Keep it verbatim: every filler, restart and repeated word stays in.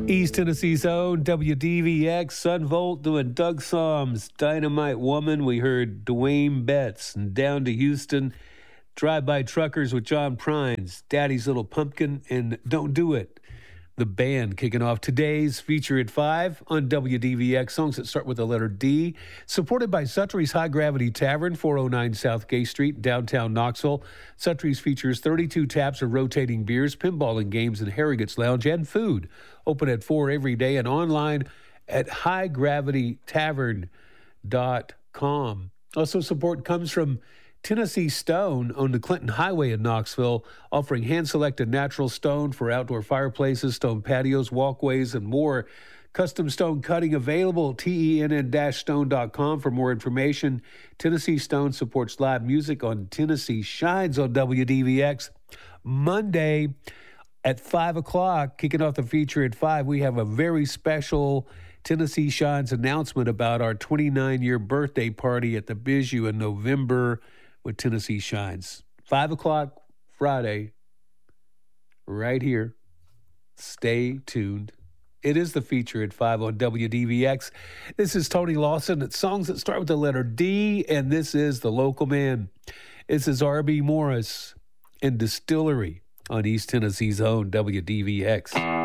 East Tennessee's own W D V X, Sunvolt doing Doug Psalms, Dynamite Woman. We heard Dwayne Betts, and Down to Houston, Drive-By Truckers with John Prines, Daddy's Little Pumpkin, and Don't Do It. The band kicking off today's feature at five on W D V X. Songs that start with the letter D. Supported by Suttrie's High Gravity Tavern, four oh nine South Gay Street, downtown Knoxville. Suttrie's features thirty-two taps of rotating beers, pinball and games in Harrogate's Lounge, and food. Open at four every day and online at high gravity tavern dot com. Also, support comes from Tennessee Stone on the Clinton Highway in Knoxville, offering hand-selected natural stone for outdoor fireplaces, stone patios, walkways, and more. Custom stone cutting available at T E N N stone dot com for more information. Tennessee Stone supports live music on Tennessee Shines on W D V X. Monday at five o'clock, kicking off the feature at five, we have a very special Tennessee Shines announcement about our twenty-nine-year birthday party at the Bijou in November with Tennessee Shines. five o'clock Friday, right here. Stay tuned. It is the feature at five on W D V X. This is Tony Lawson. It's songs that start with the letter D, and this is The Local Man. This is R B Morris and Distillery on East Tennessee's own W D V X.